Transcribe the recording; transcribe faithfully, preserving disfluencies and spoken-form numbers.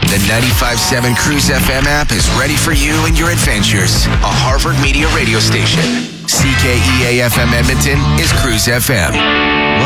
The ninety-five point seven Cruise F M app is ready for you and your adventures. A Harvard Media radio station. C K E A F M Edmonton is Cruise F M.